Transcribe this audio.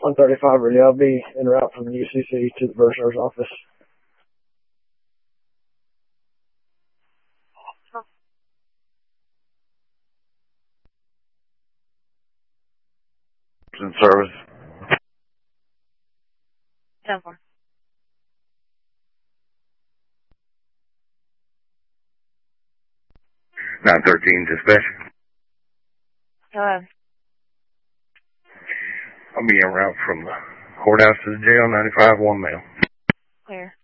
135 radio. I'll be en route from the UCC to the bursar's office. In service. 10-4. 913 dispatch. Go ahead. I'll be en route from the courthouse to the jail, 95, 1 male. Clear.